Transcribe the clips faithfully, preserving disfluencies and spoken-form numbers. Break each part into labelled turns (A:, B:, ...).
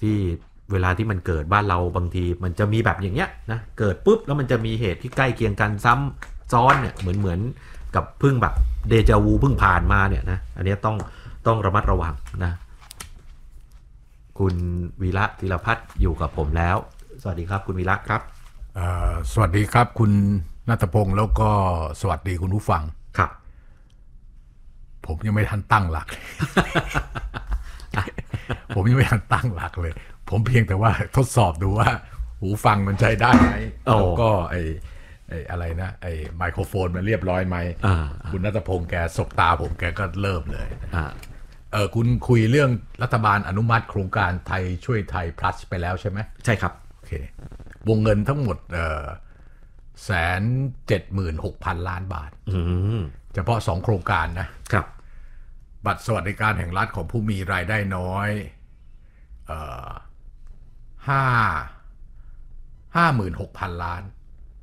A: ที่เวลาที่มันเกิดบ้านเราบางทีมันจะมีแบบอย่างเงี้ยนะเกิดปุ๊บแล้วมันจะมีเหตุที่ใกล้เคียงกันซ้ำซ้อนเนี่ยเหมือนเหมือนกับเพิ่งแบบเดจาวูเพิ่งผ่านมาเนี่ยนะอันนี้ต้องต้องระมัดระวังนะคุณวีระธีรพัฒน์อยู่กับผมแล้วสวัสดีครับคุณวีระครับ
B: สวัสดีครับคุณณัฐพงศ์แล้วก็สวัสดีคุณผู้ฟัง
A: ครับ
B: ผมยังไม่ทันตั้งหลัก ผมยังไม่ทันตั้งหลักเลยผมเพียงแต่ว่าทดสอบดูว่าหูฟังมันใช้ได้ไหมแล้วก็ไอ้ไอ้อะไรนะไอ้ไมโครโฟนมันเรียบร้อยไหมคุณณัฐพงศ์แกสบตาผมแกก็เริ่มเลยเออคุณคุยเรื่องรัฐบาลอนุมัติโครงการไทยช่วยไทย plus ไปแล้วใช่ไหม
A: ใช่ครับ
B: โอเควงเงินทั้งหมดเอ่อแสนเจ็ดหมื่นหกพันล้านบาทเฉพาะสองโครงการนะครับบัตรสวัสดิการแห่งรัฐของผู้มีรายได้น้อยเอ่อห้าห้าหมื่นหกพันล้าน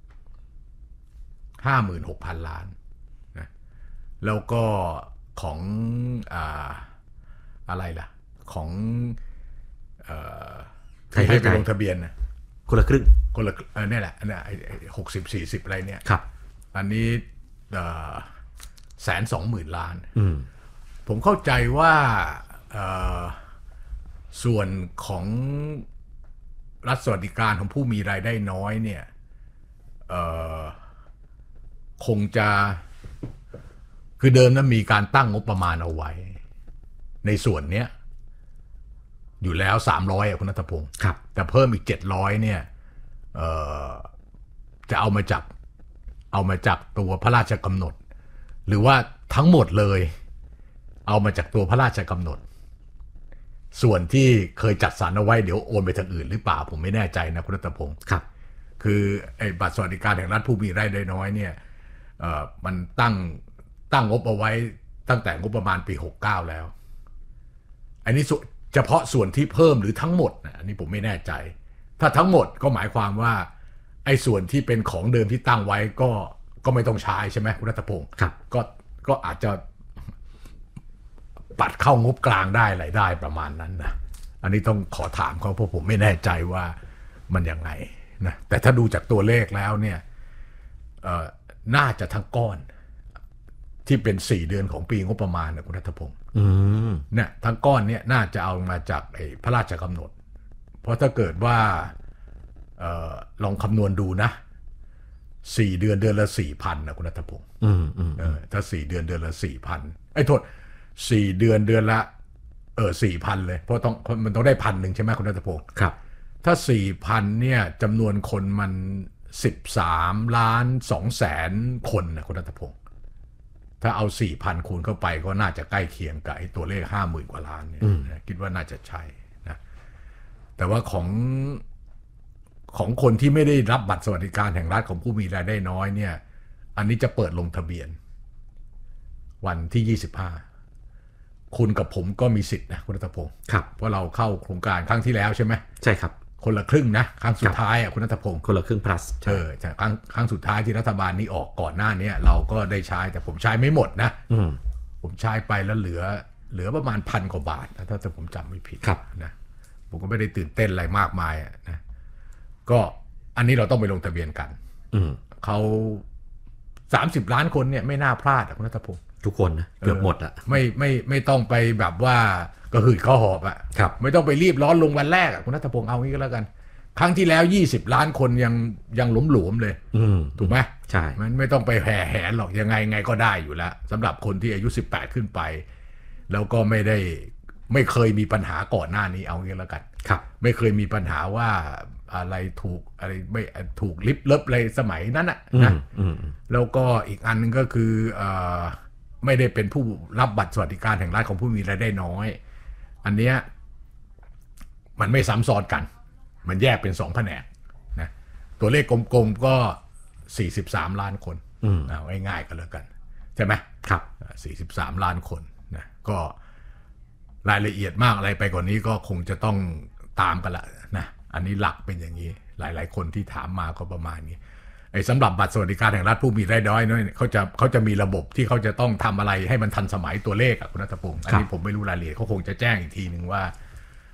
B: ห้าหมื่นหกพันล้านนะแล้วก็ของอ่าอะไรล่ะของเอ่อใครให้ไปลงทะเบียนนะ
A: คนละครึ่ง
B: คนละเออเนี่ยแหละเนี่ยหกสิบสี่สิบอะไรเนี่ย
A: ครับ
B: อันนี้เอ่อแสนสองหมื่นล้านผมเข้าใจว่าเอ่อส่วนของรัฐสวัสดิการของผู้มีรายได้น้อยเนี่ยเอ่อคงจะคือเดิมนั้นมีการตั้งงบประมาณเอาไว้ในส่วนเนี้ยอยู่แล้วสามร้อยอ่ะคุณณัฐพงศ์
A: ครับ
B: แต่เพิ่มอีกเจ็ดร้อยเนี่ยเอ่อจะเอามาจากเอามาจากตัวพระราชกำหนดหรือว่าทั้งหมดเลยเอามาจากตัวพระราชกำหนดส่วนที่เคยจัดสรรเอาไว้เดี๋ยวโอนไปทางอื่นหรือเปล่าผมไม่แน่ใจนะคุณณัฐพงศ์
A: ครับ
B: คือไอ้บัตรสวัสดิการแห่งรัฐผู้มีรายได้น้อยเนี่ยเอ่อมันตั้งตั้งงบเอาไว้ตั้งแต่งบประมาณปีหกเก้าแล้วอันนี้เฉพาะส่วนที่เพิ่มหรือทั้งหมดนะอันนี้ผมไม่แน่ใจถ้าทั้งหมดก็หมายความว่าไอ้ส่วนที่เป็นของเดิมที่ตั้งไว้ก็ก็ไม่ต้องใช้ใช่ไหมคุณณัฐพงศ์
A: ครับ
B: ก็ก็อาจจะปัดเข้างบกลางได้อะไรได้ประมาณนั้นนะอันนี้ต้องขอถามเขาเพราะผมไม่แน่ใจว่ามันยังไงนะแต่ถ้าดูจากตัวเลขแล้วเนี่ยเอ่อน่าจะทั้งก้อนที่เป็นสี่เดือนของปีงบประมาณนะคุณณัฐพงศ์เนี่ยทั้งก้อนเนี่ยน่าจะเอามาจากไอ้พระราชกำหนดเพราะถ้าเกิดว่าเอ่อลองคำนวณดูนะสี่เดือนเดือนละสี่พันนะคุณณัฐพงศ์เออถ้าสี่เดือนเดือนละสี่พันไอ้โทษสี่เดือนเดือนละเออสี่พันเลยเพราะต้องมันต้องได้พันหนึ่งใช่ไหมคุณณัฐพงศ์
A: ครับ
B: ถ้าสี่พันเนี่ยจำนวนคนมันสิบสามล้านสองแสนคนนะคุณณัฐพงศ์ถ้าเอา สี่พัน คูณเข้าไปก็น่าจะใกล้เคียงกับไอ้ตัวเลข ห้าหมื่น กว่าล้านเนี่ยคิดว่าน่าจะใช่นะแต่ว่าของของคนที่ไม่ได้รับบัตรสวัสดิการแห่งรัฐของผู้มีรายได้น้อยเนี่ยอันนี้จะเปิดลงทะเบียนวันที่ยี่สิบห้าคุณกับผมก็มีสิทธิ์นะคุณณัฐพงศ์
A: ครับ
B: เพราะเราเข้าโครงการครั้งที่แล้วใช่ไหม
A: ใช่ครับ
B: คนละครึ่งนะครั้งสุดท้ายอ่ะคุณณัฐพงศ์
A: คนละครึ่ง plus
B: เออใช่ครั้งครั้งสุดท้ายที่รัฐบาลนี้ออกก่อนหน้านี้เราก็ได้ใช้แต่ผมใช้ไม่หมดนะผมใช้ไปแล้วเหลือเหลือประมาณพันกว่าบาทนะถ้าถ้าผมจำไม่ผิดนะผมก็ไม่ได้ตื่นเต้นอะไรมากมายนะก็อันนี้เราต้องไปลงทะเบียนกันเขาสามสิบล้านคนเนี่ยไม่น่าพลาดคุณณัฐพงศ์
A: ทุกคนนะเกือบหมดอ่ะ
B: ไม่ไม่ไม่ต้องไปแบบว่ากระหืดกระหอบอ่ะไม่ต้องไปรีบร้อนลงวันแรกอ่ะคุณณัฐพงศ์เอางี้ก็แล้วกันครั้งที่แล้วยี่สิบล้านคนยังยังหลวมๆเลยถูกไหม
A: ใช่
B: มันไม่ต้องไปแห่แหนหรอกยังไงไงก็ได้อยู่แล้วสำหรับคนที่อายุสิบแปดขึ้นไปแล้วก็ไม่ได้ไม่เคยมีปัญหาก่อนหน้านี้เอางี้แล้วกัน
A: ครับ
B: ไม่เคยมีปัญหาว่าอะไรถูกอะไรไม่ถูกลิบเลิบอะไรสมัยนั้นนะนะแล้วก็อีกอันนึงก็คือเอ่อไม่ได้เป็นผู้รับบัตรสวัสดิการแห่งรัฐของผู้มีรายได้น้อยอันเนี้ยมันไม่ซ้ำซ้อนกันมันแยกเป็นสองแผนกนะตัวเลขกลมๆก็สี่สิบสามล้านคนเอาง่ายๆกันแล้วกันใช่ไหม
A: ครับ
B: สี่สิบสามล้านคนนะก็รายละเอียดมากอะไรไปกว่านี้ก็คงจะต้องตามกันละนะอันนี้หลักเป็นอย่างนี้หลายๆคนที่ถามมาก็ประมาณนี้ไอ้สำหรับบัตรสวัสดิการแห่งรัฐผู้มีรายได้น้อยเขาจะเขาจะมีระบบที่เขาจะต้องทำอะไรให้มันทันสมัยตัวเลขอะคุณณัฐพงศ์อันนี้ผมไม่รู้รายละเอียดเขาคงจะแจ้งอีกทีนึงว่า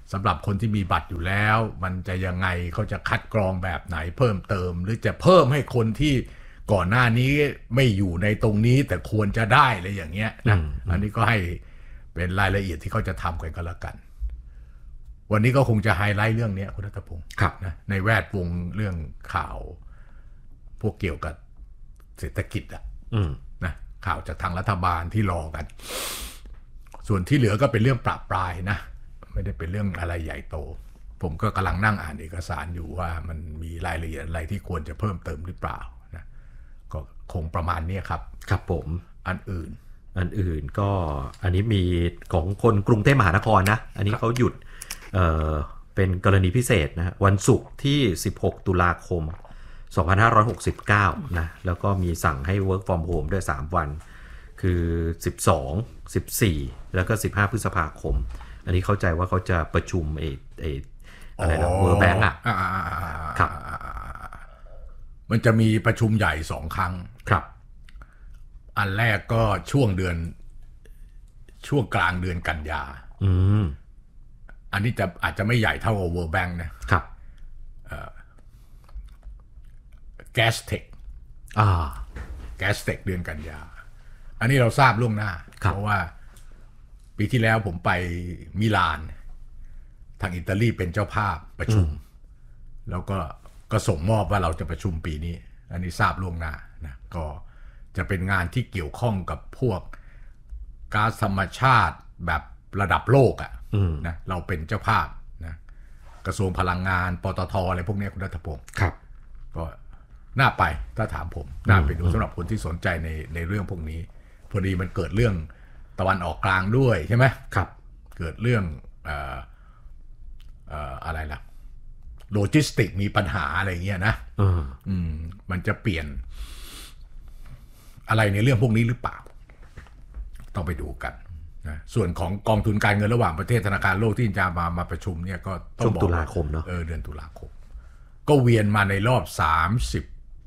B: สำหรับคนที่มีบัตรอยู่แล้วมันจะยังไงเขาจะคัดกรองแบบไหนเพิ่มเติมหรือจะเพิ่มให้คนที่ก่อนหน้านี้ไม่อยู่ในตรงนี้แต่ควรจะได้อะไรอย่างเงี้ยนะอันนี้ก็ให้เป็นรายละเอียดที่เขาจะทำกันก็แล้วกันวันนี้ก็คงจะไฮไลท์เรื่องนี้คุณณัฐพงศ์นะในแวดวงเรื่องข่าวพวกเกี่ยวกับเศรษฐกิจอ่ะนะข่าวจากทางรัฐบาลที่รอกันส่วนที่เหลือก็เป็นเรื่องปราบปรายนะไม่ได้เป็นเรื่องอะไรใหญ่โตผมก็กำลังนั่งอ่านเอกสารอยู่ว่ามันมีรายละเอียดอะไรที่ควรจะเพิ่มเติมหรือเปล่านะก็คงประมาณนี้ครับ
A: ครับผม
B: อันอื่น
A: อันอื่นก็อันนี้มีของคนกรุงเทพมหานครนะอันนี้เขาหยุดเอ่อเป็นกรณีพิเศษนะวันศุกร์ที่สิบหกตุลาคมสองพันห้าร้อยหกสิบเก้านะแล้วก็มีสั่งให้ work from home ด้วยสามวันคือสิบสอง สิบสี่แล้วก็สิบห้าพฤษภาคมอันนี้เข้าใจว่าเขาจะประชุมเอเออะไรนะ World Bank อ่ะครับ
B: มันจะมีประชุมใหญ่สองครั้ง
A: ครับ
B: อันแรกก็ช่วงเดือนช่วงกลางเดือนกันยา
A: อืม
B: อันนี้จะอาจจะไม่ใหญ่เท่ากับ World Bank นะครับเอ่อ Gastech
A: อ่า
B: Gastech เดือนกันยาอันนี้เราทราบล่วงหน้าเพราะว่าปีที่แล้วผมไปมิลานทางอิตาลีเป็นเจ้าภาพประชุมแล้วก็ก็ส่งมอบว่าเราจะประชุมปีนี้อันนี้ทราบล่วงหน้านะก็จะเป็นงานที่เกี่ยวข้องกับพวกก๊าซธรรมชาติแบบระดับโลกอ่ะนะเราเป็นเจ้าภาพนะกระทรวงพลังงานปตทอะไรพวกนี้คุณรัฐพงศ์
A: ครับ
B: ก็น่าไปถ้าถามผมน่าไปดูสำหรับคนที่สนใจในในเรื่องพวกนี้พอดีมันเกิดเรื่องตะวันออกกลางด้วยใช่ไหม
A: ครับ
B: เกิดเรื่องเอ่อเอ่ออะไรล่ะโลจิสติกมีปัญหาอะไรเงี้ยนะอืมมันจะเปลี่ยนอะไรในเรื่องพวกนี้หรือเปล่าต้องไปดูกันนะส่วนของกองทุนการเงินระหว่างประเทศธนาคารโลกที่จะมามาประชุมเนี่ยก็
A: ต้องบอกตุลาคมเนาะ
B: เออเดือนตุลาคมก็เวียนมาในรอบสามสิบ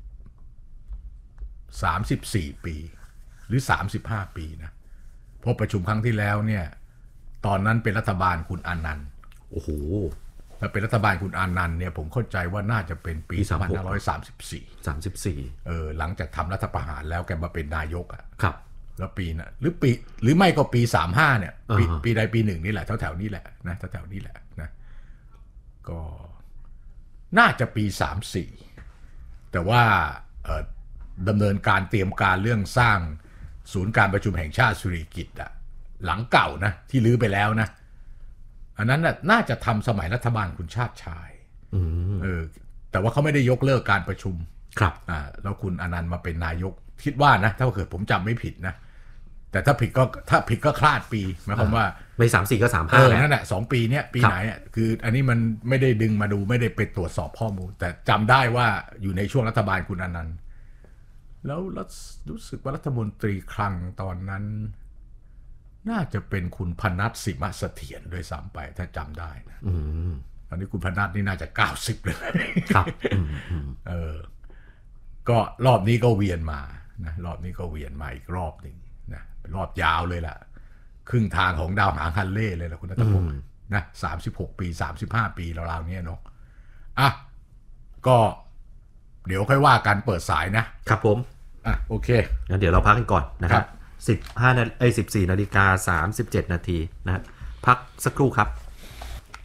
B: สามสิบสี่ปีหรือสามสิบห้าปีนะเพราะประชุมครั้งที่แล้วเนี่ยตอนนั้นเป็นรัฐบาลคุณอานันต์
A: โอ้โห
B: ถ้าเป็นรัฐบาลคุณอานันต์เนี่ยผมเข้าใจว่าน่าจะเป็นปีสองพันห้าร้อยสามสิบสี่
A: สามสิบสี่
B: เออหลังจากทำรัฐประหารแล้วแกมาเป็นนายกอ่ะ
A: ครับ
B: แล้วปีน่ะหรือปีหรือไม่ก็ปีสามสิบห้าเนี่ยปีปีใดปีหนึ่งนี่แหละแถวๆนี้แหละนะแถวๆนี้แหละนะก็น่าจะปีสามสิบสี่แต่ว่าเอ่อดำเนินการเตรียมการเรื่องสร้างศูนย์การประชุมแห่งชาติสุริกิติ์อะหลังเก่านะที่รื้อไปแล้วนะอันนั้นน่ะน่าจะทำสมัยรัฐบาลคุณชาติชายเออแต่ว่าเขาไม่ได้ยกเลิกการประชุม
A: ครับ
B: อ่าแล้วคุณอนันต์มาเป็นนายกคิดว่านะถ้าเกิดผมจำไม่ผิดนะแต่ถ้าผิดก็ถ้าผิดก็คลาดปีหมายความว่า
A: ไม่สามสี่ก็สามห้า
B: เออนั่นแหละสองปีเนี้ยปีไหนอ่ะคืออันนี้มันไม่ได้ดึงมาดูไม่ได้ไปตรวจสอบข้อมูลแต่จำได้ว่าอยู่ในช่วงรัฐบาลคุณอนันต์แล้วรู้สึกว่ารัฐมนตรีคลังตอนนั้นน่าจะเป็นคุณพนัสสิมเสถียรด้วยซ้ำไปถ้าจำได้นะตอนนี้คุณพนัสนี่น่าจะเก้าสิบเลย
A: ครับ
B: เออก็รอบนี้ก็เวียนมานะรอบนี้ก็เวียนมาอีกรอบหนึ่งนะเป็นรอบยาวเลยล่ะครึ่งทางของดาวหางฮันเล่เลยล่ะคุณณัฐพงศ์นะสามสิบหกปีสามสิบห้าปีราวๆนี้เนาะอ่ะก็เดี๋ยวค่อยว่ากันเปิดสายนะครับ
A: ผม
B: อ่ะโอเค
A: งั้นเดี๋ยวเราพักกันก่อนนะครับสิบห้านาฬิกาเอ้ยสิบสี่นาฬิกาสามสิบเจ็ดนาทีนะพักสักครู่ครับ